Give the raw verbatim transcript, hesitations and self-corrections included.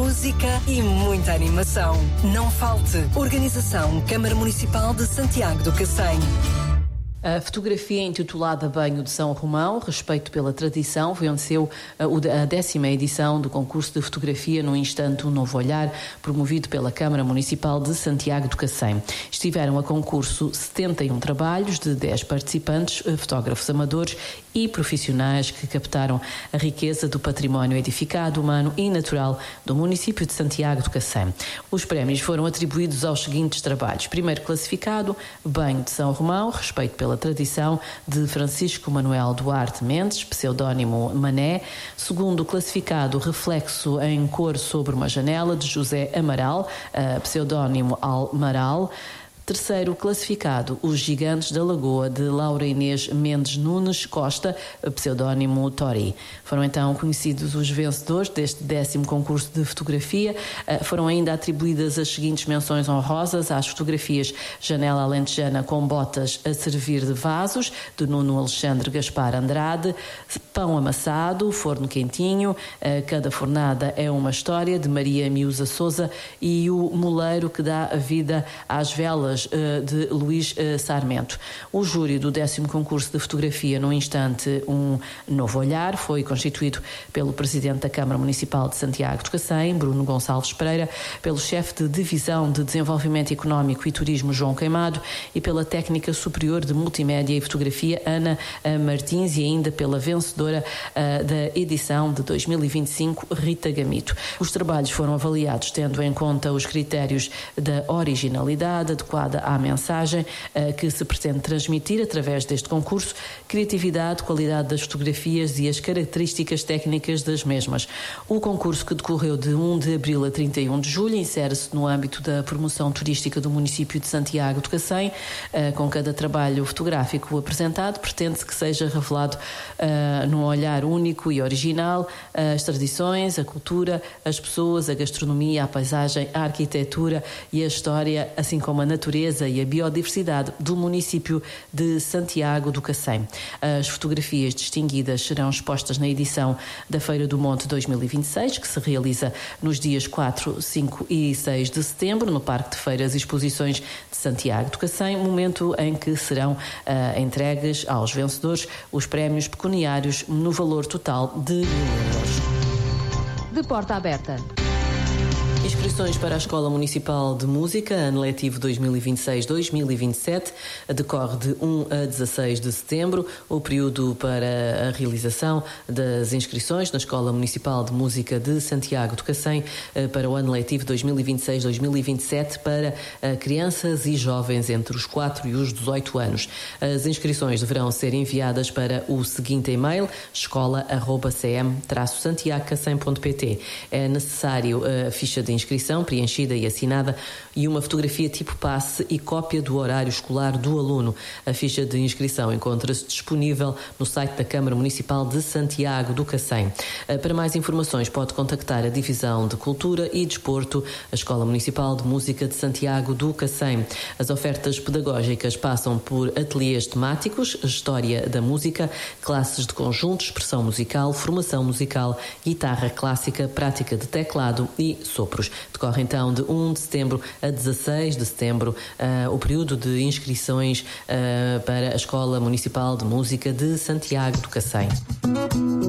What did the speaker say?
música e muita animação. Não falte. Organização Câmara Municipal de Santiago do Cacém. A fotografia intitulada Banho de São Romão, Respeito pela Tradição, venceu a décima edição do concurso de fotografia No Instante um Novo Olhar, promovido pela Câmara Municipal de Santiago do Cacém. Estiveram a concurso setenta e um trabalhos de dez participantes, fotógrafos amadores e profissionais que captaram a riqueza do património edificado, humano e natural do município de Santiago do Cacém. Os prémios foram atribuídos aos seguintes trabalhos. Primeiro classificado, Banho de São Romão, Respeito pela Tradição, de Francisco Manuel Duarte Mendes, pseudónimo Mané. Segundo classificado, Reflexo em Cor sobre uma Janela, de José Amaral, pseudónimo Almaral. Terceiro classificado, Os Gigantes da Lagoa, de Laura Inês Mendes Nunes Costa, pseudónimo Tori. Foram então conhecidos os vencedores deste décimo concurso de fotografia. Foram ainda atribuídas as seguintes menções honrosas às fotografias: Janela Alentejana com Botas a Servir de Vasos, de Nuno Alexandre Gaspar Andrade; Pão Amassado, Forno Quentinho, Cada Fornada é uma História, de Maria Miúza Souza; e O Moleiro que Dá a Vida às Velas, de Luís Sarmento. O júri do décimo concurso de fotografia No Instante um Novo Olhar foi constituído pelo Presidente da Câmara Municipal de Santiago do Cacém, Bruno Gonçalves Pereira, pelo Chefe de Divisão de Desenvolvimento Económico e Turismo, João Queimado, e pela Técnica Superior de Multimédia e Fotografia, Ana Martins, e ainda pela vencedora da edição de dois mil e vinte e cinco, Rita Gamito. Os trabalhos foram avaliados tendo em conta os critérios da originalidade, adequada à mensagem uh, que se pretende transmitir através deste concurso, criatividade, qualidade das fotografias e as características técnicas das mesmas. O concurso, que decorreu de um de abril a trinta e um de julho, insere-se no âmbito da promoção turística do município de Santiago do Cacém. Uh, com cada trabalho fotográfico apresentado, pretende-se que seja revelado uh, num olhar único e original uh, as tradições, a cultura, as pessoas, a gastronomia, a paisagem, a arquitetura e a história, assim como a natureza e a biodiversidade do município de Santiago do Cacém. As fotografias distinguidas serão expostas na edição da Feira do Monte dois mil e vinte e seis, que se realiza nos dias quatro, cinco e seis de setembro, no Parque de Feiras e Exposições de Santiago do Cacém, momento em que serão uh, entregues aos vencedores os prémios pecuniários no valor total de mil euros. De porta aberta. Inscrições para a Escola Municipal de Música, ano letivo dois mil e vinte e seis dois mil e vinte e sete, decorre de um a dezasseis de setembro. O período para a realização das inscrições na Escola Municipal de Música de Santiago do Cacém para o ano letivo dois mil e vinte e seis dois mil e vinte e sete para crianças e jovens entre os quatro e os dezoito anos. As inscrições deverão ser enviadas para o seguinte e-mail: escola arroba c m traço santiago cacém ponto p t. É necessário a ficha de inscrição preenchida e assinada e uma fotografia tipo passe e cópia do horário escolar do aluno. A ficha de inscrição encontra-se disponível no site da Câmara Municipal de Santiago do Cacém. Para mais informações pode contactar a Divisão de Cultura e Desporto, a Escola Municipal de Música de Santiago do Cacém. As ofertas pedagógicas passam por ateliês temáticos, história da música, classes de conjunto, expressão musical, formação musical, guitarra clássica, prática de teclado e sopro. Decorre então de um de setembro a dezasseis de setembro uh, o período de inscrições uh, para a Escola Municipal de Música de Santiago do Cacém.